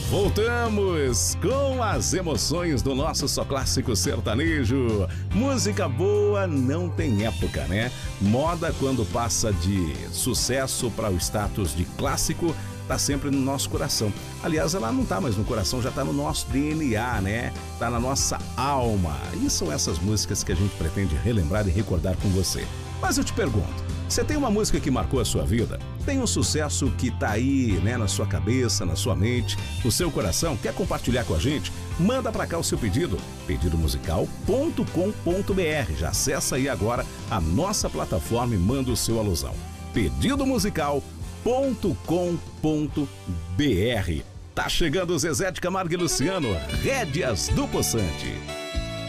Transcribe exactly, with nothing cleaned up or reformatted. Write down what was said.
Voltamos com as emoções do nosso Só Clássico Sertanejo. Música boa não tem época, né? Moda, quando passa de sucesso para o status de clássico, tá sempre no nosso coração. Aliás, ela não tá mais no coração, já tá no nosso D N A, né? Tá na nossa alma. E são essas músicas que a gente pretende relembrar e recordar com você. Mas eu te pergunto, você tem uma música que marcou a sua vida? Tem um sucesso que tá aí, né, na sua cabeça, na sua mente, no seu coração? Quer compartilhar com a gente? Manda pra cá o seu pedido, pedido musical ponto com ponto b r. Já acessa aí agora a nossa plataforma e manda o seu alusão. pedido musical ponto com ponto b r. Tá chegando o Zezé de Camargo e Luciano, Rédeas do Poçante.